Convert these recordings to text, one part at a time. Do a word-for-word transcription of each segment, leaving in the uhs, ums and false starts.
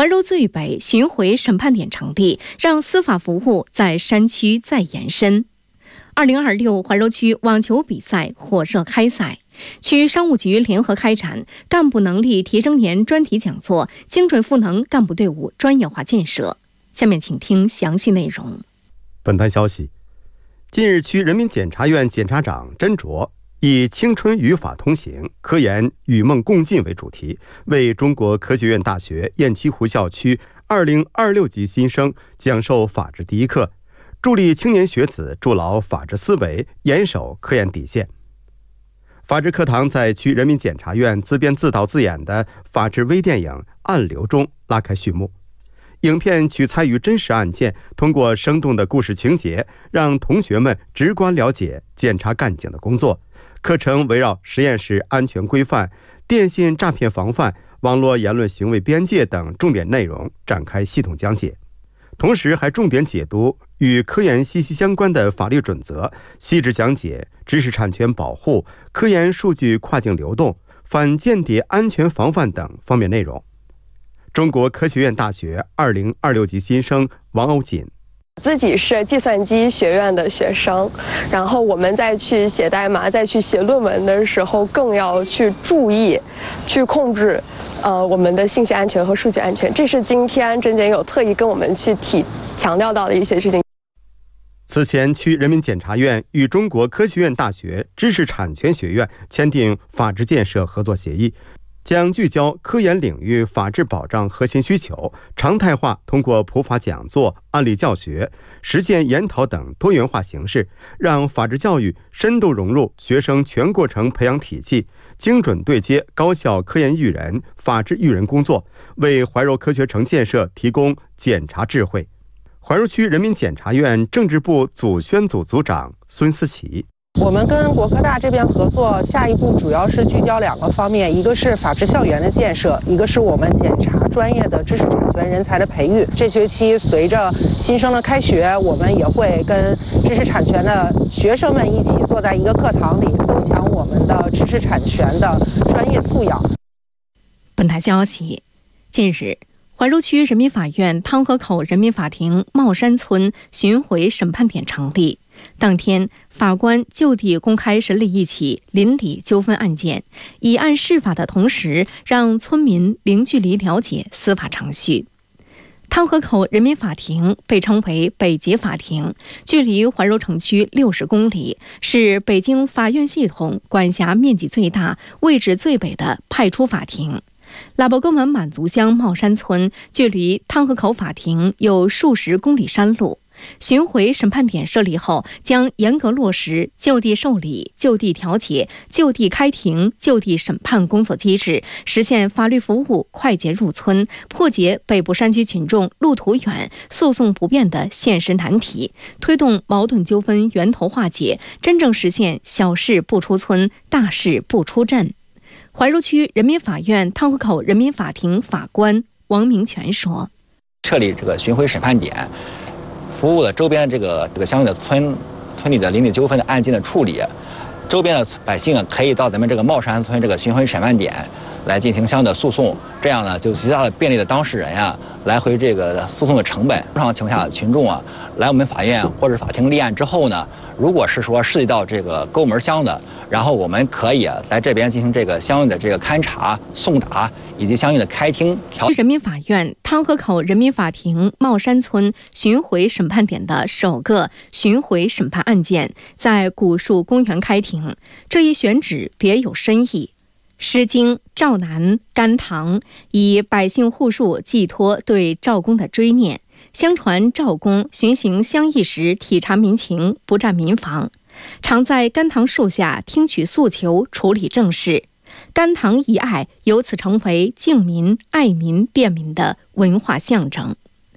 怀柔最北巡回审判点成立，让司法服务在山区再延伸。二零二六怀柔区网球比赛火热开赛，区商务局联合开展干部能力提升年专题讲座，精准赋能干部队伍专业化建设。下面请听详细内容。 本台消息，近日区人民检察院检察长甄卓以青春与法同行，科研与梦共进为主题，为中国科学院大学雁栖湖校区二零二六级新生讲授法治第一课，助力青年学子筑牢法治思维，严守科研底线。法治课堂在区人民检察院自编自导自演的法治微电影《暗流》中拉开序幕。影片取材于真实案件，通过生动的故事情节，让同学们直观了解检察干警的工作。课程围绕实验室安全规范、电信诈骗防范、网络言论行为边界等重点内容展开系统讲解，同时还重点解读与科研息息相关的法律准则，细致讲解知识产权保护、科研数据跨境流动、反间谍安全防范等方面内容。中国科学院大学二零二六级新生王欧锦， 自己是计算机学院的学生，然后我们再去写代码、再去写论文的时候，更要去注意、去控制，呃，我们的信息安全和数据安全。这是今天甄检有特意跟我们去提强调到的一些事情。 此前，区人民检察院与中国科学院大学知识产权学院签订法治建设合作协议，将聚焦科研领域法治保障核心需求，常态化通过普法讲座、案例教学、实践研讨等多元化形式，让法治教育深度融入学生全过程培养体系，精准对接高校科研育人、法治育人工作，为怀柔科学城建设提供检察智慧。怀柔区人民检察院政治部组宣组组长孙思琪， 我们跟国科大这边合作，下一步主要是聚焦两个方面，一个是法治校园的建设，一个是我们检察专业的知识产权人才的培育。这学期随着新生的开学，我们也会跟知识产权的学生们一起坐在一个课堂里，增强我们的知识产权的专业素养。 本台消息，近日怀柔区人民法院汤河口人民法庭茂山村巡回审判点成立。当天，法官就地公开审理一起邻里纠纷案件，以案释法的同时，让村民零距离了解司法程序。汤河口人民法庭被称为北捷法庭，距离怀柔城区六十公里，是北京法院系统管辖面积最大、位置最北的派出法庭。喇叭沟门满族乡茂山村距离汤河口法庭有数十公里山路。巡回审判点设立后，将严格落实就地受理、就地调解、就地开庭、就地审判工作机制，实现法律服务快捷入村，破解北部山区群众路途远、诉讼不便的现实难题，推动矛盾纠纷源头化解，真正实现小事不出村、大事不出镇。怀柔区人民法院汤河口人民法庭法官王明全说：“ 设立这个巡回审判点，服务了周边这个这个相应的村村里的邻里纠纷的案件的处理，周边的百姓可以到咱们这个茂山村这个巡回审判点来进行相应的诉讼，这样呢就极大的便利了当事人呀来回这个诉讼的成本。通常情况下，群众啊来我们法院或者法庭立案之后呢，如果是说涉及到这个沟门乡的，然后我们可以啊来这边进行这个相应的这个勘查、送达以及相应的开庭调。 人民法院汤河口人民法庭茂山村巡回审判点的首个巡回审判案件在古树公园开庭，这一选址别有深意。诗经赵南甘棠以百姓护树寄托对赵公的追念。相传赵公巡行乡邑时体察民情，不占民房，常在甘棠树下听取诉求，处理政事。甘棠一爱由此成为敬民、爱民、便民的文化象征。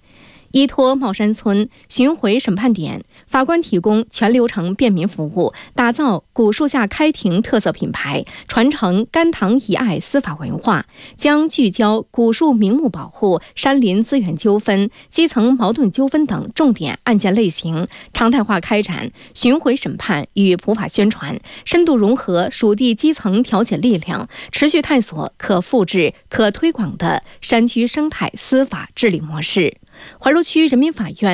依托茂山村巡回审判点，法官提供全流程便民服务，打造古树下开庭特色品牌，传承甘棠以爱司法文化，将聚焦古树名木保护、山林资源纠纷、基层矛盾纠纷等重点案件类型，常态化开展巡回审判与普法宣传，深度融合属地基层调解力量，持续探索可复制、可推广的山区生态司法治理模式。怀柔区人民法院